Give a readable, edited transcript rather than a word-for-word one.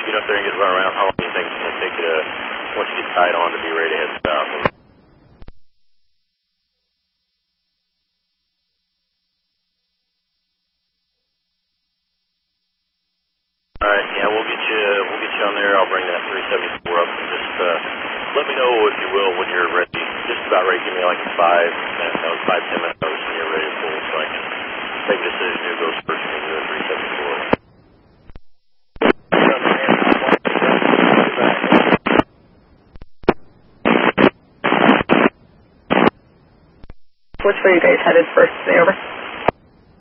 you get up there and get run around, how long do you think it's going to take you to, once you get tied on, to be ready to head south? Alright, yeah, we'll get you on there. I'll bring that 374 up and just let me know, if you will, when you're ready. Just about ready. Give me like 5 minutes, 5-10 minutes notice when you're ready to pull, so I can make a decision who goes first into the 374. Which way you guys headed first? Stay over.